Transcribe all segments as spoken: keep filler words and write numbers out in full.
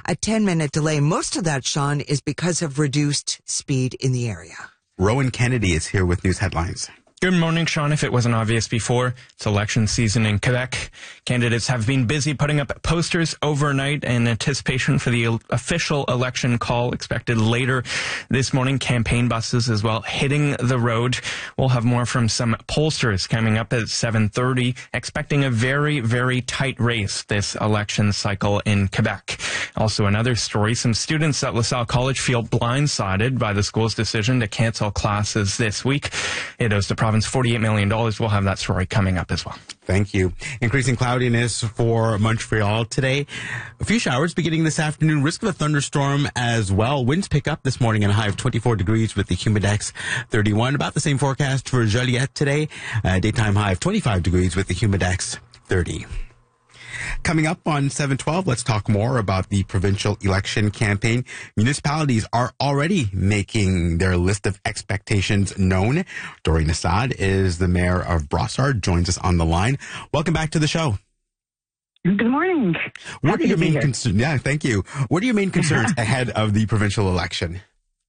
a ten-minute delay. Most of that, Sean, is because of reduced speed in the area. Rowan Kennedy is here with news headlines. Good morning, Sean. If it wasn't obvious before, it's election season in Quebec. Candidates have been busy putting up posters overnight in anticipation for the official election call expected later this morning. Campaign buses as well hitting the road. We'll have more from some pollsters coming up at seven thirty, expecting a very, very tight race this election cycle in Quebec. Also another story, some students at LaSalle College feel blindsided by the school's decision to cancel classes this week. It owes the province forty-eight million dollars. We'll have that story coming up as well. Thank you. Increasing cloudiness for Montreal today. A few showers beginning this afternoon. Risk of a thunderstorm as well. Winds pick up this morning at a high of twenty-four degrees with the Humidex thirty-one. About the same forecast for Joliette today. A daytime high of twenty-five degrees with the Humidex thirty. Coming up on seven twelve, let's talk more about the provincial election campaign. Municipalities are already making their list of expectations known. Doreen Assad is the mayor of Brossard, joins us on the line. Welcome back to the show. Good morning. What Happy are your to be main here. concerns? Yeah, thank you. What are your main concerns ahead of the provincial election?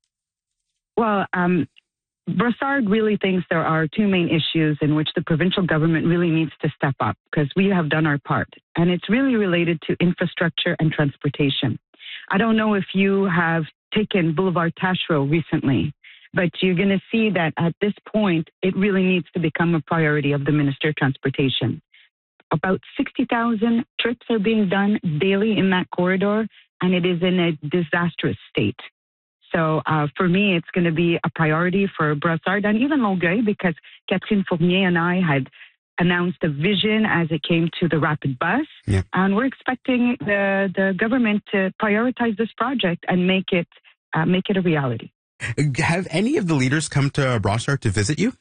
Well, um, Brossard really thinks there are two main issues in which the provincial government really needs to step up because we have done our part. And it's really related to infrastructure and transportation. I don't know if you have taken Boulevard Taschereau recently, but you're going to see that at this point, it really needs to become a priority of the Minister of Transportation. About sixty thousand trips are being done daily in that corridor, and it is in a disastrous state. So uh, for me, it's going to be a priority for Brossard and even Longueuil because Catherine Fournier and I had announced a vision as it came to the rapid bus. Yeah. And we're expecting the, the government to prioritize this project and make it uh, make it a reality. Have any of the leaders come to Brossard to visit you?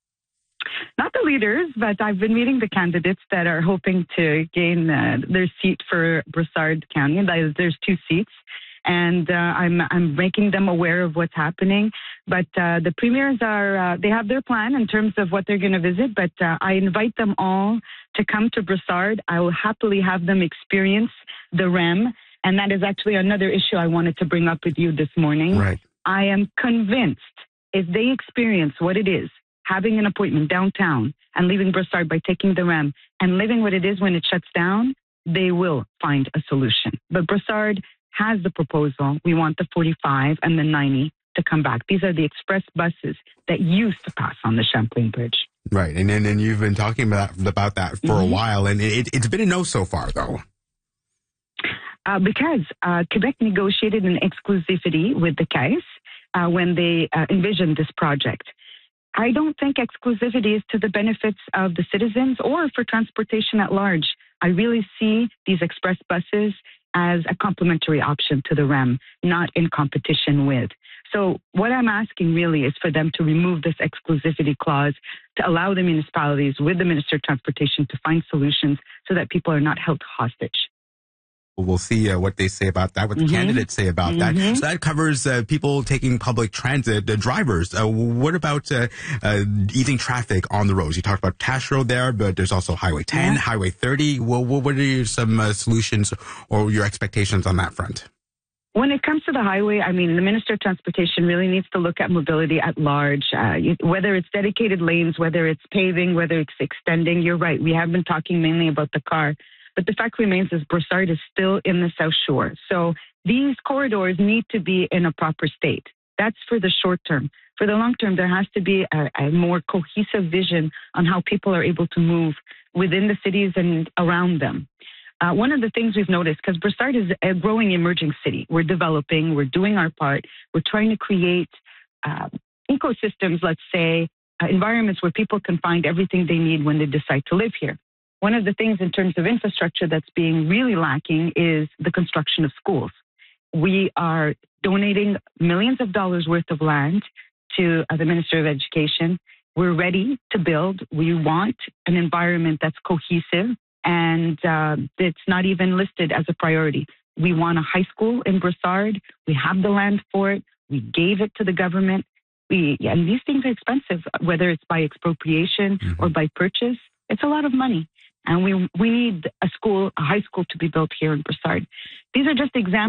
Not the leaders, but I've been meeting the candidates that are hoping to gain uh, their seat for Brossard County. There's two seats. And uh, I'm I'm making them aware of what's happening. But uh, the premiers are, uh, they have their plan in terms of what they're going to visit. But uh, I invite them all to come to Brossard. I will happily have them experience the R E M. And that is actually another issue I wanted to bring up with you this morning. Right. I am convinced if they experience what it is, having an appointment downtown and leaving Brossard by taking the R E M and living what it is when it shuts down, they will find a solution. But Brossard has the proposal. We want the forty-five and the ninety to come back. These are the express buses that used to pass on the Champlain Bridge. Right. And and, and you've been talking about, about that for Mm-hmm. a while, and it, it's been a no so far, though. Uh, because uh, Quebec negotiated an exclusivity with the Caisse uh, when they uh, envisioned this project. I don't think exclusivity is to the benefits of the citizens or for transportation at large. I really see these express buses as a complementary option to the R E M, not in competition with. So what I'm asking really is for them to remove this exclusivity clause to allow the municipalities with the Minister of Transportation to find solutions so that people are not held hostage. We'll see uh, what they say about that, what the Mm-hmm. candidates say about Mm-hmm. that. So that covers uh, people taking public transit, uh, drivers. Uh, what about uh, uh, easing traffic on the roads? You talked about Taschereau there, but there's also Highway ten, Yeah. Highway thirty. Well, what are your, some uh, solutions or your expectations on that front? When it comes to the highway, I mean, the Minister of Transportation really needs to look at mobility at large, uh, you, whether it's dedicated lanes, whether it's paving, whether it's extending. You're right. We have been talking mainly about the car. But the fact remains is Brossard is still in the South Shore. So these corridors need to be in a proper state. That's for the short term. For the long term, there has to be a, a more cohesive vision on how people are able to move within the cities and around them. Uh, one of the things we've noticed, because Brossard is a growing emerging city, we're developing, we're doing our part, we're trying to create uh, ecosystems, let's say, uh, environments where people can find everything they need when they decide to live here. One of the things in terms of infrastructure that's being really lacking is the construction of schools. We are donating millions of dollars worth of land to uh, the Minister of Education. We're ready to build. We want an environment that's cohesive, and uh, it's not even listed as a priority. We want a high school in Brossard. We have the land for it. We gave it to the government. We, and these things are expensive, whether it's by expropriation Mm-hmm. or by purchase. It's a lot of money. And we we need a school, a high school to be built here in Brossard. These are just examples.